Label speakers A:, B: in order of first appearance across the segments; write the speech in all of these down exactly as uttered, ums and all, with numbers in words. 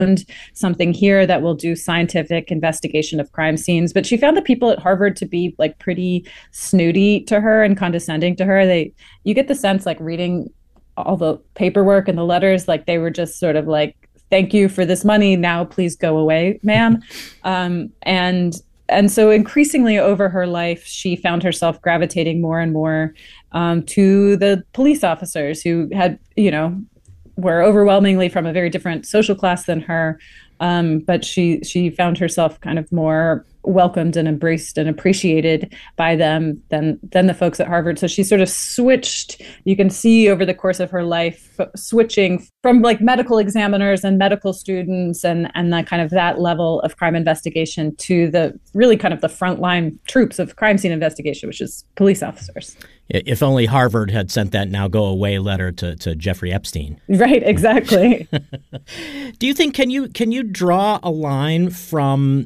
A: something here that will do scientific investigation of crime scenes. But she found the people at Harvard to be like pretty snooty to her and condescending to her. They, you get the sense, like reading all the paperwork and the letters, like they were just sort of like, thank you for this money. Now please go away, ma'am. Um, and and so increasingly over her life, she found herself gravitating more and more um, to the police officers who had, you know, were overwhelmingly from a very different social class than her. Um, but she she found herself kind of more welcomed and embraced and appreciated by them than than the folks at Harvard. So she sort of switched, you can see over the course of her life, switching from like medical examiners and medical students and and that kind of that level of crime investigation to the really kind of the frontline troops of crime scene investigation, which is police officers.
B: If only Harvard had sent that now go away letter to, to Jeffrey Epstein.
A: Right, exactly.
B: Do you think, can you can you draw a line from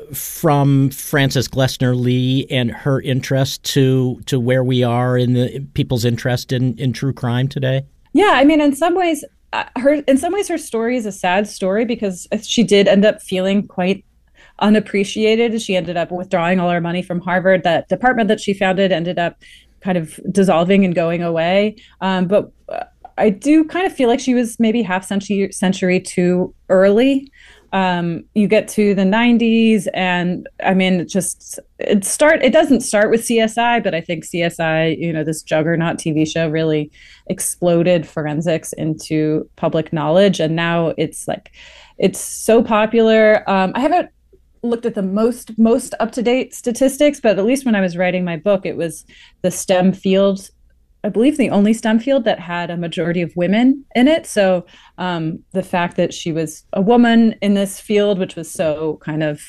B: from Frances Glessner Lee and her interest to to where we are in the people's interest in, in true crime today?
A: Yeah, I mean, in some ways, uh, her in some ways her story is a sad story because she did end up feeling quite unappreciated. She ended up withdrawing all her money from Harvard. That department that she founded ended up kind of dissolving and going away. Um, but I do kind of feel like she was maybe half century century too early. Um, you get to the nineties, and I mean, it just it start. It doesn't start with C S I, but I think C S I, you know, this juggernaut T V show, really exploded forensics into public knowledge, and now it's like it's so popular. Um, I haven't looked at the most most up-to-date statistics, but at least when I was writing my book, it was the STEM field, I believe the only STEM field that had a majority of women in it. So um, the fact that she was a woman in this field, which was so kind of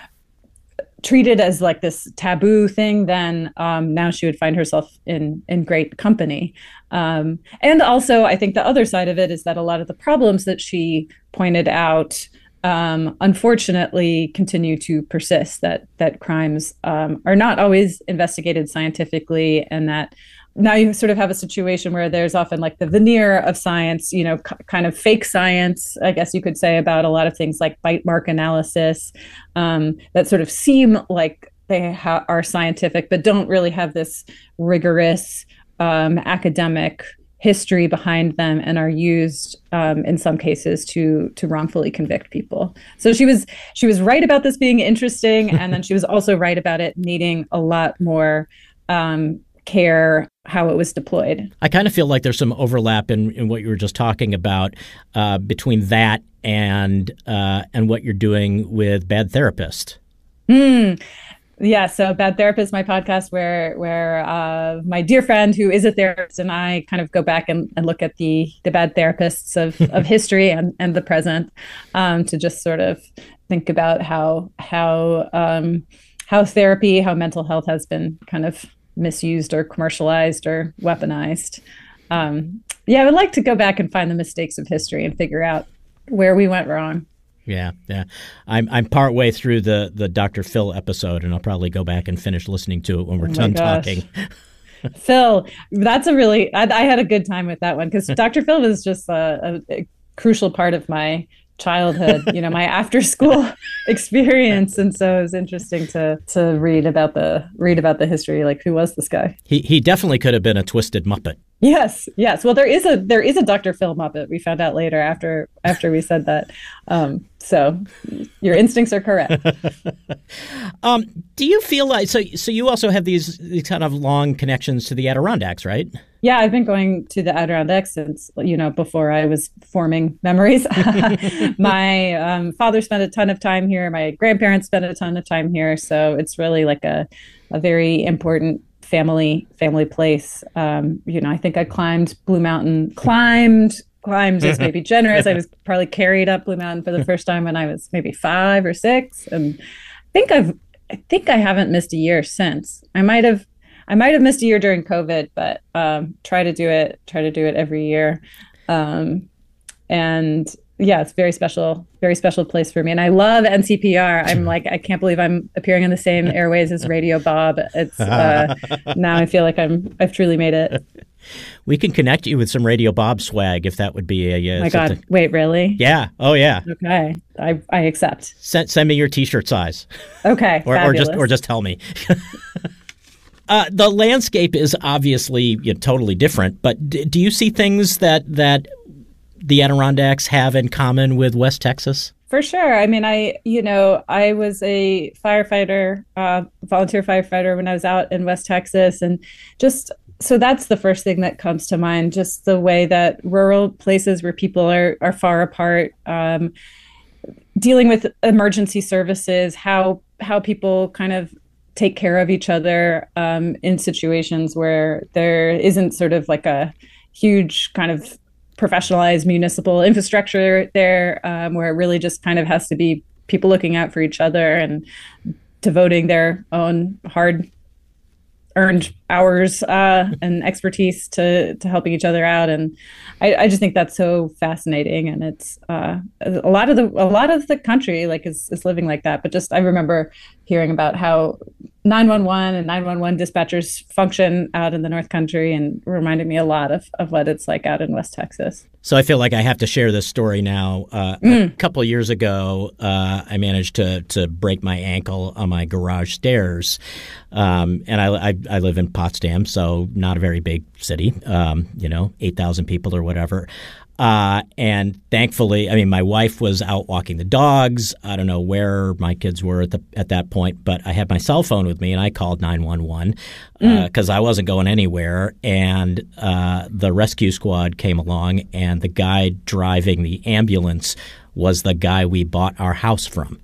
A: treated as like this taboo thing, then um, now she would find herself in in great company. Um, and also, I think the other side of it is that a lot of the problems that she pointed out Um, unfortunately continue to persist, that that crimes um, are not always investigated scientifically, and that now you sort of have a situation where there's often like the veneer of science, you know, c- kind of fake science, I guess you could say, about a lot of things like bite mark analysis um, that sort of seem like they ha- are scientific, but don't really have this rigorous um, academic history behind them and are used um, in some cases to to wrongfully convict people. So she was she was right about this being interesting, and then she was also right about it needing a lot more um, care how it was deployed.
B: I kind of feel like there's some overlap in, in what you were just talking about uh, between that and uh, and what you're doing with Bad Therapist.
A: Hmm. Yeah, so Bad Therapist, my podcast where where uh, my dear friend who is a therapist and I kind of go back and, and look at the the bad therapists of, of history and, and the present um, to just sort of think about how how um, how therapy, how mental health has been kind of misused or commercialized or weaponized. Um, yeah, I would like to go back and find the mistakes of history and figure out where we went wrong.
B: Yeah, yeah. I'm I'm part way through the, the Doctor Phil episode, and I'll probably go back and finish listening to it when we're
A: oh
B: done talking.
A: Phil, that's a really, I, I had a good time with that one because Doctor Phil was just a, a, a crucial part of my childhood, you know, my after school experience. And so it was interesting to to read about the read about the history, like who was this guy?
B: He he definitely could have been a twisted Muppet.
A: Yes, yes. Well, there is a there is a Doctor Phil Muppet. We found out later after after we said that. Um, so your instincts are correct.
B: um, do you feel like so? So you also have these, these kind of long connections to the Adirondacks, right?
A: Yeah, I've been going to the Adirondacks since, you know, before I was forming memories. My um, father spent a ton of time here. My grandparents spent a ton of time here. So it's really like a, a very important family family place. Um, you know, I think I climbed Blue Mountain, climbed, climbed is maybe generous. I was probably carried up Blue Mountain for the first time when I was maybe five or six. And I think I've, I think I haven't missed a year since. I might have I might have missed a year during COVID, but um, try to do it, try to do it every year. Um, and yeah, it's very special, very special place for me. And I love N C P R. I'm like, I can't believe I'm appearing on the same airways as Radio Bob. It's uh, now I feel like I'm, I've truly made it.
B: We can connect you with some Radio Bob swag if that would be a. Uh,
A: oh my God! Wait, really?
B: Yeah. Oh, yeah.
A: Okay, I I accept.
B: Send send me your T-shirt size.
A: Okay.
B: or, or just or just tell me. uh, the landscape is obviously you know, totally different, but d- do you see things that that the Adirondacks have in common with West Texas?
A: For sure. I mean, I, you know, I was a firefighter, uh, volunteer firefighter when I was out in West Texas. And just, so that's the first thing that comes to mind, just the way that rural places where people are, are far apart, um, dealing with emergency services, how, how people kind of take care of each other, um, in situations where there isn't sort of like a huge kind of professionalized municipal infrastructure there, um, where it really just kind of has to be people looking out for each other and devoting their own hard earned hours uh, and expertise to to helping each other out. And I, I just think that's so fascinating. And it's uh, a lot of the a lot of the country like is, is living like that. But just I remember hearing about how nine one one and nine one one dispatchers function out in the North Country, and reminded me a lot of, of what it's like out in West Texas.
B: So I feel like I have to share this story now. Uh, mm. A couple of years ago, uh, I managed to to break my ankle on my garage stairs, um, and I, I, I live in Potsdam, so not a very big city, um, you know, eight thousand people or whatever. Uh, and thankfully, I mean, my wife was out walking the dogs. I don't know where my kids were at the at that point, but I had my cell phone with me, and I called nine one one because uh, mm. I wasn't going anywhere. And uh, the rescue squad came along, and the guy driving the ambulance was the guy we bought our house from.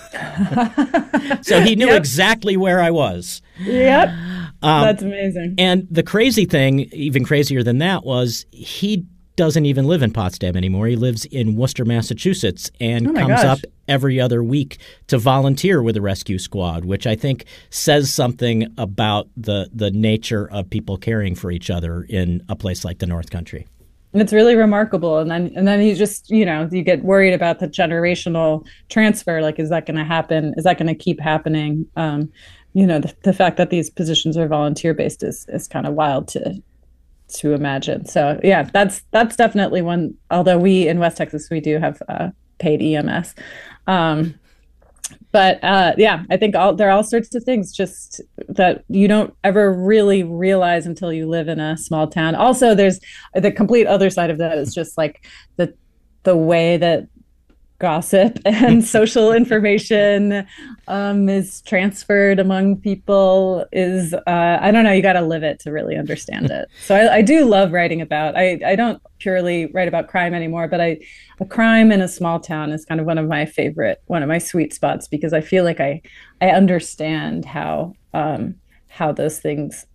B: So he knew yep. exactly where I was.
A: Yep. Um, That's amazing.
B: And the crazy thing, even crazier than that, was he doesn't even live in Potsdam anymore. He lives in Worcester, Massachusetts, and
A: oh
B: comes
A: gosh.
B: up every other week to volunteer with the rescue squad, which I think says something about the the nature of people caring for each other in a place like the North Country.
A: It's really remarkable. And then and then you just, you know, you get worried about the generational transfer. Like, is that going to happen? Is that going to keep happening? Um, you know, the, the fact that these positions are volunteer based is is kind of wild to to imagine. So yeah, that's that's definitely one. Although we in West Texas, we do have uh, paid E M S. Um, but uh, yeah, I think all, there are all sorts of things just that you don't ever really realize until you live in a small town. Also, there's the complete other side of that is just like the the way that gossip and social information um, is transferred among people is, uh, I don't know, you got to live it to really understand it. So I, I do love writing about, I, I don't purely write about crime anymore, but I, a crime in a small town is kind of one of my favorite, one of my sweet spots, because I feel like I, I understand how, um, how those things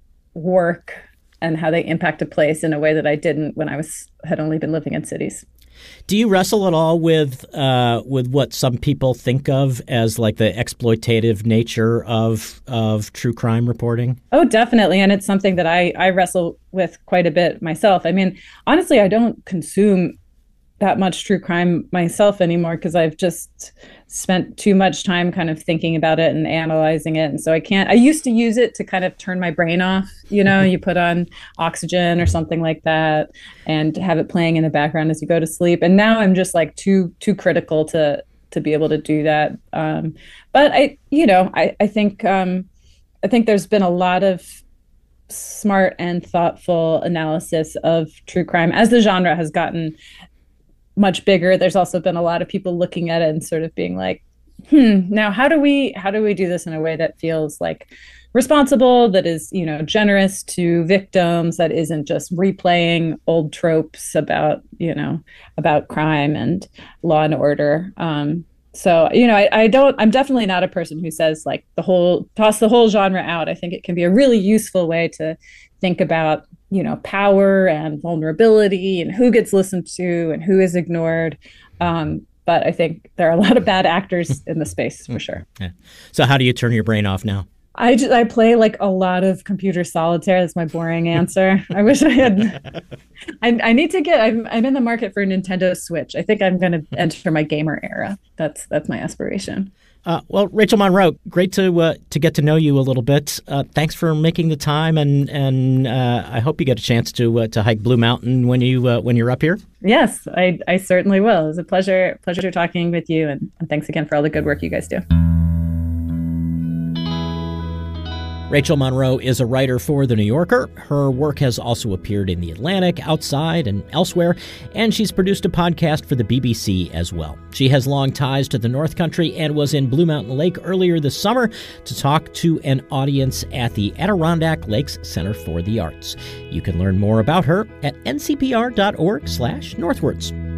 A: work and how they impact a place in a way that I didn't when I was, had only been living in cities.
B: Do you wrestle at all with uh, with what some people think of as like the exploitative nature of of true crime reporting?
A: Oh, definitely. And it's something that I, I wrestle with quite a bit myself. I mean, honestly, I don't consume that much true crime myself anymore because I've just spent too much time kind of thinking about it and analyzing it. And so I can't, I used to use it to kind of turn my brain off. You know, you put on oxygen or something like that and have it playing in the background as you go to sleep. And now I'm just like too, too critical to, to be able to do that. Um, but I, you know, I, I think, um, I think there's been a lot of smart and thoughtful analysis of true crime as the genre has gotten much bigger. There's also been a lot of people looking at it and sort of being like, hmm, now how do we how do we do this in a way that feels like responsible, that is, you know, generous to victims, that isn't just replaying old tropes about, you know, about crime and law and order. Um, so, you know, I, I don't, I'm definitely not a person who says like the whole, toss the whole genre out. I think it can be a really useful way to think about, you know, power and vulnerability and who gets listened to and who is ignored. Um, but I think there are a lot of bad actors in the space for sure.
B: Yeah. So how do you turn your brain off now?
A: I, just, I play like a lot of computer solitaire. That's my boring answer. I wish I had. I, I need to get. I'm I'm in the market for a Nintendo Switch. I think I'm going to enter my gamer era. That's that's my aspiration.
B: Uh, well, Rachel Monroe, great to uh, to get to know you a little bit. Uh, thanks for making the time, and and uh, I hope you get a chance to uh, to hike Blue Mountain when you uh, when you're up here.
A: Yes, I, I certainly will. It was a pleasure pleasure talking with you, and, and thanks again for all the good work you guys do.
B: Rachel Monroe is a writer for The New Yorker. Her work has also appeared in The Atlantic, Outside, and elsewhere, and she's produced a podcast for the B B C as well. She has long ties to the North Country and was in Blue Mountain Lake earlier this summer to talk to an audience at the Adirondack Lakes Center for the Arts. You can learn more about her at n c p r dot org slash northwards.